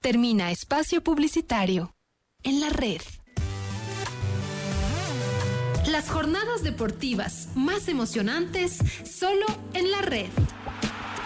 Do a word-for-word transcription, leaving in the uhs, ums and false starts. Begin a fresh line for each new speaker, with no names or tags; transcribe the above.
Termina espacio publicitario. En la red. Las jornadas deportivas más emocionantes solo en la red.